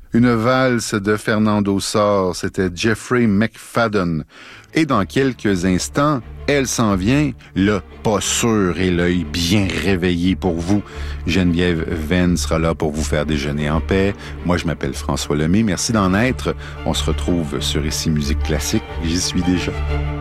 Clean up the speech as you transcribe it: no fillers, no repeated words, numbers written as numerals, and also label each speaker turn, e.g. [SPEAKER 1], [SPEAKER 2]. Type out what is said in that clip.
[SPEAKER 1] Une valse de Fernando Sor, c'était Jeffrey McFadden. Et dans quelques instants, elle s'en vient, le pas sûr et l'œil bien réveillé pour vous. Geneviève Venn sera là pour vous faire déjeuner en paix. Moi, je m'appelle François Lemay. Merci d'en être. On se retrouve sur Ici Musique Classique. J'y suis déjà.